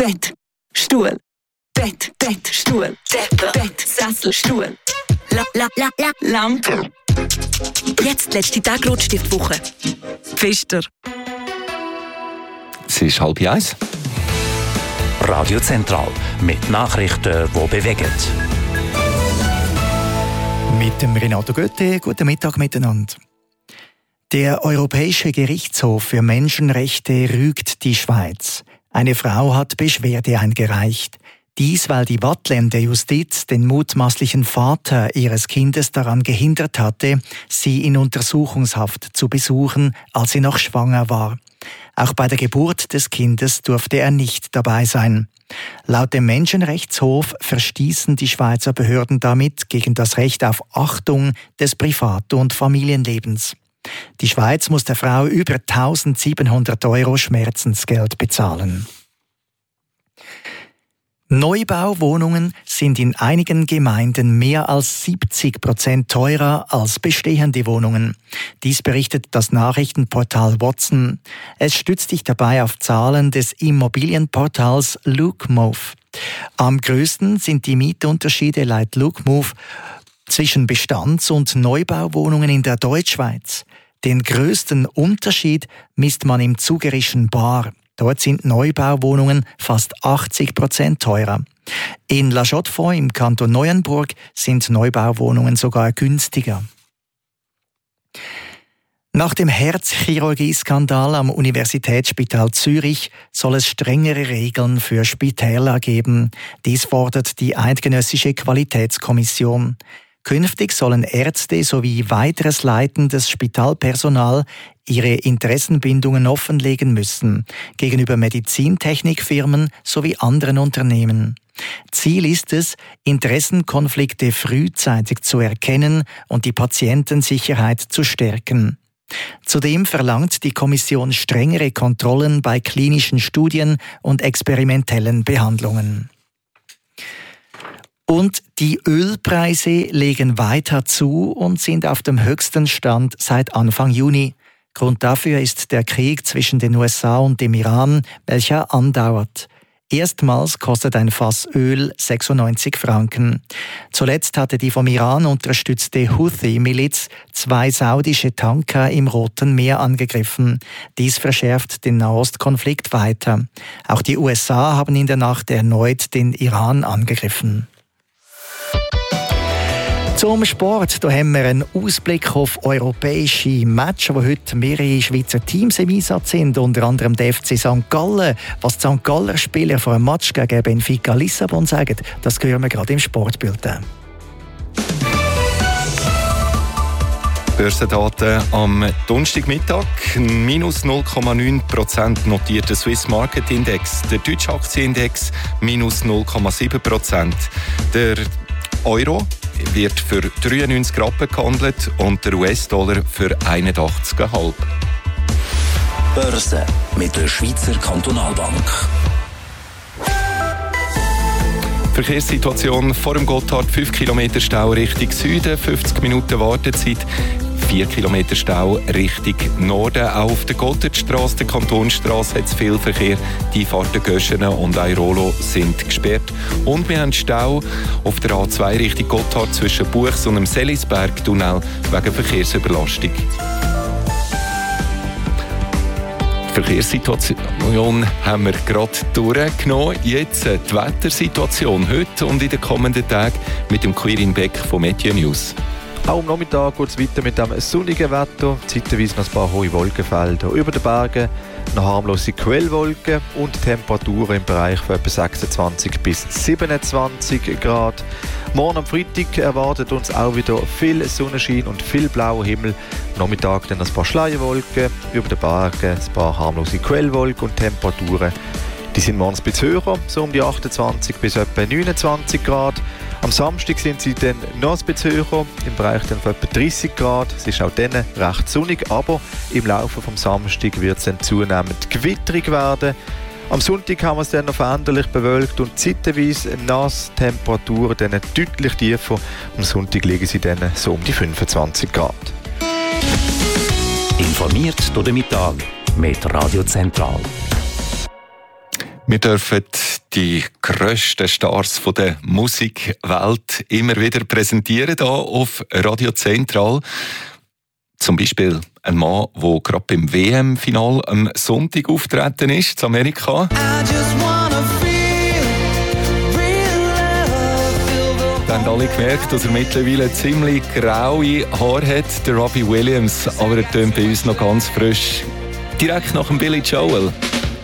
Bett, Stuhl. Bett, Stuhl. Bett, Sessel, Stuhl. Lampe. Jetzt letzte Tag Rotstiftwoche. Pfister. Es ist 12:30. Radio Zentral mit Nachrichten, die bewegen. Mit dem Renato Götte, guten Mittag miteinander. Der Europäische Gerichtshof für Menschenrechte rügt die Schweiz. Eine Frau hat Beschwerde eingereicht. Dies, weil die Waadtländer Justiz den mutmaßlichen Vater ihres Kindes daran gehindert hatte, sie in Untersuchungshaft zu besuchen, als sie noch schwanger war. Auch bei der Geburt des Kindes durfte er nicht dabei sein. Laut dem Menschenrechtshof verstießen die Schweizer Behörden damit gegen das Recht auf Achtung des Privat- und Familienlebens. Die Schweiz muss der Frau über 1.700 € Schmerzensgeld bezahlen. Neubauwohnungen sind in einigen Gemeinden mehr als 70% teurer als bestehende Wohnungen. Dies berichtet das Nachrichtenportal Watson. Es stützt sich dabei auf Zahlen des Immobilienportals Lookmove. Am größten sind die Mietunterschiede laut Lookmove zwischen Bestands- und Neubauwohnungen in der Deutschschweiz. Den größten Unterschied misst man im Zugerischen Bar. Dort sind Neubauwohnungen fast 80% teurer. In La Chaux-de-Fonds im Kanton Neuenburg sind Neubauwohnungen sogar günstiger. Nach dem Herzchirurgie-Skandal am Universitätsspital Zürich soll es strengere Regeln für Spitäler geben. Dies fordert die Eidgenössische Qualitätskommission. Künftig sollen Ärzte sowie weiteres leitendes Spitalpersonal ihre Interessenbindungen offenlegen müssen gegenüber Medizintechnikfirmen sowie anderen Unternehmen. Ziel ist es, Interessenkonflikte frühzeitig zu erkennen und die Patientensicherheit zu stärken. Zudem verlangt die Kommission strengere Kontrollen bei klinischen Studien und experimentellen Behandlungen. Und die Ölpreise legen weiter zu und sind auf dem höchsten Stand seit Anfang Juni. Grund dafür ist der Krieg zwischen den USA und dem Iran, welcher andauert. Erstmals kostet ein Fass Öl 96 Franken. Zuletzt hatte die vom Iran unterstützte Houthi-Miliz 2 saudische Tanker im Roten Meer angegriffen. Dies verschärft den Nahostkonflikt weiter. Auch die USA haben in der Nacht erneut den Iran angegriffen. Zum Sport, da haben wir einen Ausblick auf europäische Matches, wo heute mehrere Schweizer Teams im Einsatz sind, unter anderem der FC St. Gallen. Was die St. Galler Spieler vor einem Match gegen Benfica Lissabon sagen, das hören wir gerade im Sportbulletin. Börsendaten am Donnerstagmittag. Minus 0,9% notiert der Swiss Market Index. Der deutsche Aktienindex minus 0,7%. Der Euro wird für 93 Rappen gehandelt und der US-Dollar für 81,5. Börse mit der Schweizer Kantonalbank. Verkehrssituation vor dem Gotthard, 5 Kilometer Stau Richtung Süden, 50 Minuten Wartezeit, 4 Kilometer Stau Richtung Norden. Auch auf der Gotthardstrasse, der Kantonsstrasse, hat es viel Verkehr. Die Fahrten Göschenen und Airolo sind gesperrt. Und wir haben Stau auf der A2 Richtung Gotthard zwischen Buchs und dem Selisberg-Tunnel wegen Verkehrsüberlastung. Die Verkehrssituation haben wir gerade durchgenommen. Jetzt die Wettersituation heute und in den kommenden Tagen mit dem Quirin Beck von Meteo News. Auch am Nachmittag geht es weiter mit dem sonnigen Wetter. Zeitweise noch ein paar hohe Wolkenfelder über den Bergen, noch harmlose Quellwolken und Temperaturen im Bereich von etwa 26 bis 27 Grad. Morgen am Freitag erwartet uns auch wieder viel Sonnenschein und viel blauer Himmel. Am Nachmittag dann ein paar Schleierwolken, über den Bergen ein paar harmlose Quellwolken und Temperaturen. Die sind morgens ein bisschen höher, so um die 28 bis etwa 29 Grad. Am Samstag sind sie dann noch ein bisschen höher, im Bereich dann von etwa 30 Grad. Es ist auch dann recht sonnig, aber im Laufe des Samstags wird es dann zunehmend gewitterig werden. Am Sonntag haben wir es dann noch veränderlich bewölkt und zeitweise nass, Temperaturen dann deutlich tiefer. Am Sonntag liegen sie dann so um die 25 Grad. Informiert durch den Mittag mit Radio Zentral. Wir dürfen die grössten Stars der Musikwelt immer wieder präsentieren hier auf Radio Zentral. Zum Beispiel ein Mann, der gerade beim WM-Final am Sonntag auftreten ist, in Amerika. Dann haben alle gemerkt, dass er mittlerweile ziemlich graue Haare hat, der Robbie Williams. Aber er tönt bei uns noch ganz frisch. Direkt nach dem Billy Joel.